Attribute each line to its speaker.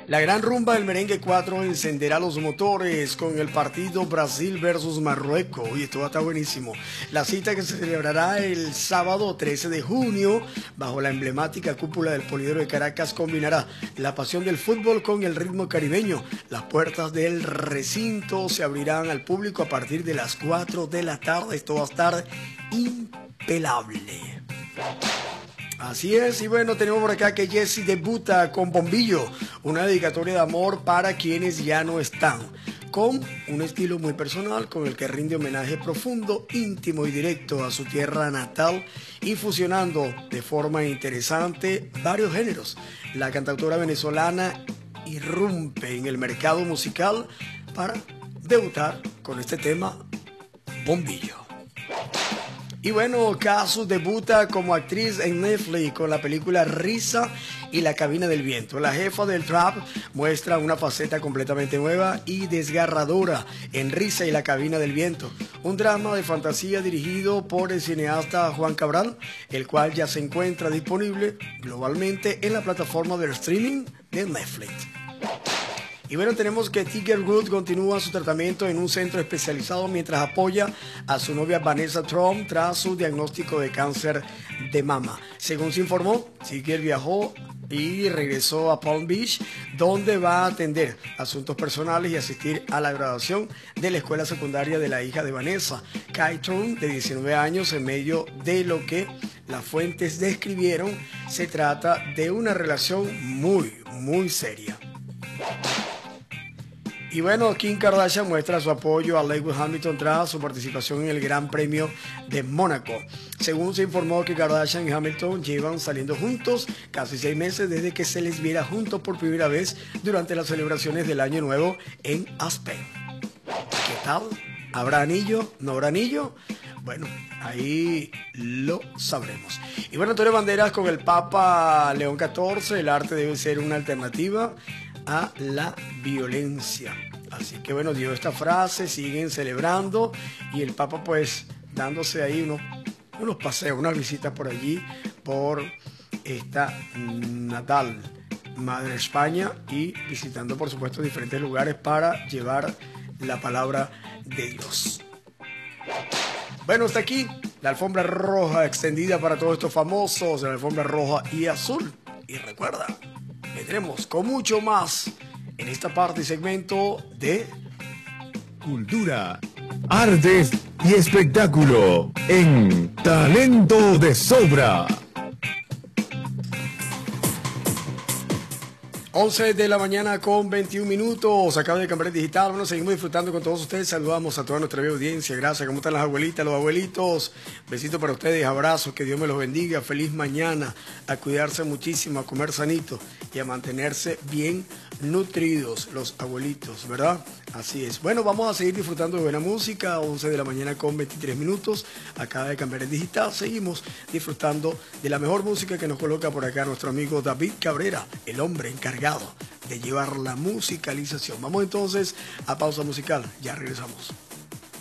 Speaker 1: La gran rumba del merengue 4 encenderá los motores con el partido Brasil versus Marruecos. Y esto va a estar buenísimo. La cita que se celebrará el sábado 13 de junio bajo la emblemática cúpula del Poliedro de Caracas combinará la pasión del fútbol con el ritmo caribeño. Las puertas del recinto se abrirán al público a partir de las 4 de la tarde. Esto va a estar impelable. Así es, y bueno, tenemos por acá que Jessie debuta con Bombillo, una dedicatoria de amor para quienes ya no están, con un estilo muy personal con el que rinde homenaje profundo, íntimo y directo a su tierra natal y fusionando de forma interesante varios géneros. La cantautora venezolana irrumpe en el mercado musical para debutar con este tema, Bombillo. Y bueno, Casu debuta como actriz en Netflix con la película Risa y la cabina del viento. La jefa del trap muestra una faceta completamente nueva y desgarradora en Risa y la cabina del viento, un drama de fantasía dirigido por el cineasta Juan Cabral, el cual ya se encuentra disponible globalmente en la plataforma de streaming de Netflix. Y bueno, tenemos que Tiger Woods continúa su tratamiento en un centro especializado mientras apoya a su novia Vanessa Trump tras su diagnóstico de cáncer de mama. Según se informó, Tiger viajó y regresó a Palm Beach, donde va a atender asuntos personales y asistir a la graduación de la escuela secundaria de la hija de Vanessa, Kai Trump, de 19 años, en medio de lo que las fuentes describieron. Se trata de una relación muy seria. Y bueno, Kim Kardashian muestra su apoyo a Lewis Hamilton tras su participación en el Gran Premio de Mónaco. Según se informó que Kardashian y Hamilton llevan saliendo juntos casi 6 meses desde que se les viera juntos por primera vez durante las celebraciones del Año Nuevo en Aspen. ¿Qué tal? ¿Habrá anillo? ¿No habrá anillo? Bueno, ahí lo sabremos. Y bueno, Antonio Banderas con el Papa León XIV, el arte debe ser una alternativa a la violencia. Así que bueno, dio esta frase, siguen celebrando y el Papa pues dándose ahí unos paseos, unas visitas por allí, por esta natal Madre España, y visitando por supuesto diferentes lugares para llevar la palabra de Dios. Bueno, hasta aquí la alfombra roja extendida para todos estos famosos, la alfombra roja y azul. Y recuerda, vendremos con mucho más en esta parte y segmento de
Speaker 2: cultura, artes y espectáculo en Talento de Sobra.
Speaker 1: 11 de la mañana con 21 minutos. Acaba de cambiar digital. Bueno, seguimos disfrutando con todos ustedes. Saludamos a toda nuestra bella audiencia. Gracias. ¿Cómo están las abuelitas, los abuelitos? Besitos para ustedes, abrazos, que Dios me los bendiga. Feliz mañana. A cuidarse muchísimo, a comer sanito y a mantenerse bien nutridos los abuelitos, ¿verdad? Así es. Bueno, vamos a seguir disfrutando de buena música. 11 de la mañana con 23 minutos. Acaba de cambiar el digital. Seguimos disfrutando de la mejor música que nos coloca por acá nuestro amigo David Cabrera, el hombre encargado de llevar la musicalización. Vamos entonces a pausa musical. Ya regresamos.